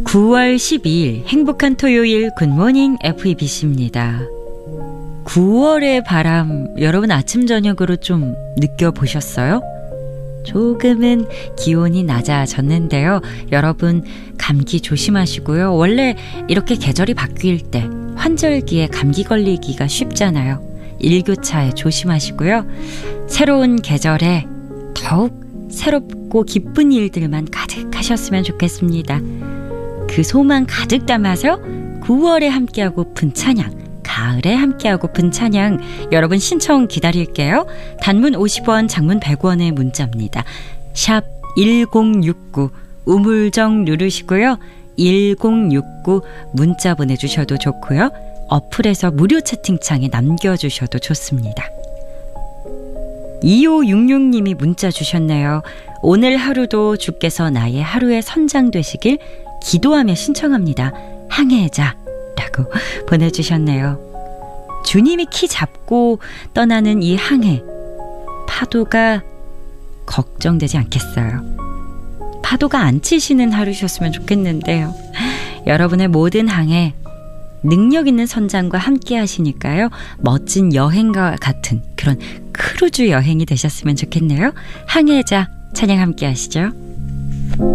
9월 12일 행복한 토요일 굿모닝 FEBC입니다. 9월의 바람 여러분 아침 저녁으로 좀 느껴보셨어요? 조금은 기온이 낮아졌는데요. 여러분 감기 조심하시고요. 원래 이렇게 계절이 바뀔 때 환절기에 감기 걸리기가 쉽잖아요. 일교차에 조심하시고요. 새로운 계절에 더욱 새롭고 기쁜 일들만 가득하셨으면 좋겠습니다. 그 소망 가득 담아서 9월에 함께하고픈 찬양, 가을에 함께하고픈 찬양 여러분 신청 기다릴게요. 단문 50원, 장문 100원의 문자입니다. 샵 1069 우물정 누르시고요. 1069 문자 보내주셔도 좋고요. 어플에서 무료 채팅창에 남겨주셔도 좋습니다. 2566님이 문자 주셨네요. 오늘 하루도 주께서 나의 하루의 선장 되시길 기도하며 신청합니다. 항해자라고 보내주셨네요. 주님이 키 잡고 떠나는 이 항해, 파도가 걱정되지 않겠어요. 파도가 안 치시는 하루셨으면 좋겠는데요. 여러분의 모든 항해 능력 있는 선장과 함께 하시니까요. 멋진 여행과 같은 그런 크루즈 여행이 되셨으면 좋겠네요. 항해자 찬양 함께 하시죠.